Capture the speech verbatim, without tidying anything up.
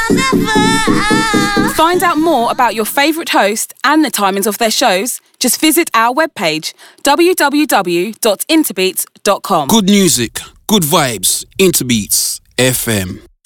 Find out more about your favourite host and the timings of their shows. Just visit our webpage, w w w dot interbeats dot com. Good music, good vibes, Interbeats F M.